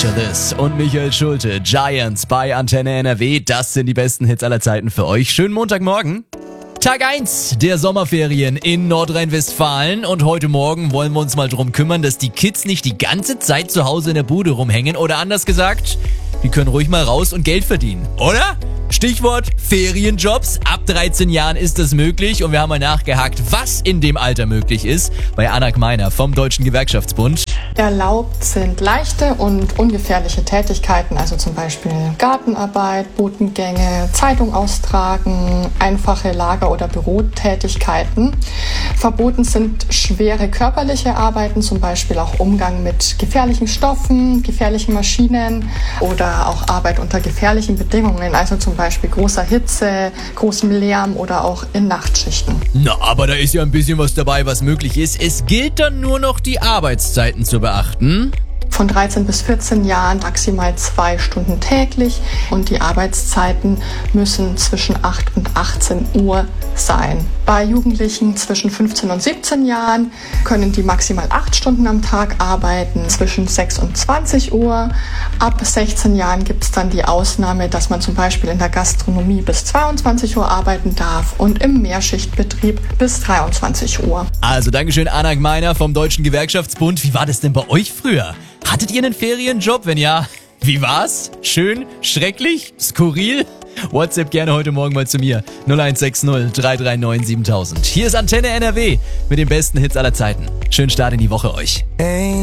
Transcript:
Picture This und Michael Schulte, Giants bei Antenne NRW. Das sind die besten Hits aller Zeiten für euch. Schönen Montagmorgen. Tag 1 der Sommerferien in Nordrhein-Westfalen und heute Morgen wollen wir uns mal drum kümmern, dass die Kids nicht die ganze Zeit zu Hause in der Bude rumhängen oder anders gesagt, die können ruhig mal raus und Geld verdienen, oder? Stichwort Ferienjobs. Ab 13 Jahren ist das möglich und wir haben mal nachgehakt, was in dem Alter möglich ist, bei Anna Gmeiner vom Deutschen Gewerkschaftsbund. Erlaubt sind leichte und ungefährliche Tätigkeiten, also zum Beispiel Gartenarbeit, Botengänge, Zeitung austragen, einfache Lager- oder Bürotätigkeiten. Verboten sind schwere körperliche Arbeiten, zum Beispiel auch Umgang mit gefährlichen Stoffen, gefährlichen Maschinen oder auch Arbeit unter gefährlichen Bedingungen, also zum Beispiel großer Hitze, großem Lärm oder auch in Nachtschichten. Na, aber da ist ja ein bisschen was dabei, was möglich ist. Es gilt dann nur noch, die Arbeitszeiten zu beachten. Von 13 bis 14 Jahren maximal 2 Stunden täglich und die Arbeitszeiten müssen zwischen 8 und 18 Uhr sein. Bei Jugendlichen zwischen 15 und 17 Jahren können die maximal 8 Stunden am Tag arbeiten, zwischen 6 und 20 Uhr. Ab 16 Jahren gibt es dann die Ausnahme, dass man zum Beispiel in der Gastronomie bis 22 Uhr arbeiten darf und im Mehrschichtbetrieb bis 23 Uhr. Also Dankeschön Anna Gmeiner vom Deutschen Gewerkschaftsbund. Wie war das denn bei euch früher? Hattet ihr einen Ferienjob? Wenn ja, wie war's? Schön? Schrecklich? Skurril? WhatsApp gerne heute Morgen mal zu mir. 0160 339 7000. Hier ist Antenne NRW mit den besten Hits aller Zeiten. Schönen Start in die Woche euch.